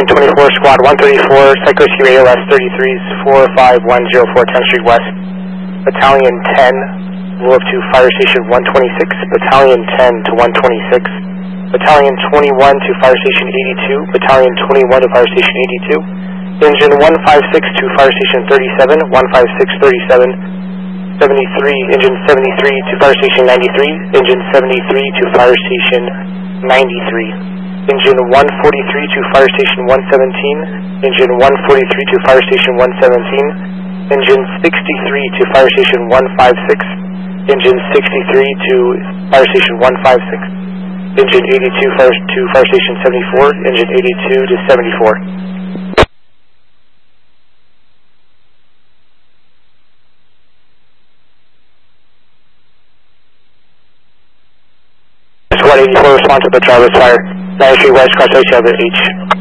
10.24, Squad 134, Psycho Ski ALS 33s, 45104 10th Street West. Battalion 10, move up to Fire Station 126, Battalion 10 to 126, Battalion 21 to Fire Station 82, Battalion 21 to Fire Station 82, Engine 156 to Fire Station 37, 156 37, 73, Engine 73 to Fire Station 93, Engine 73 to Fire Station 93. Engine 143 to Fire Station 117, Engine 143 to Fire Station 117, Engine 63 to Fire Station 156, Engine 63 to Fire Station 156, Engine 82 to Fire Station 74, Engine 82 to 74. Squad 84, response to the Travis Fire. 9th Street West, cross H.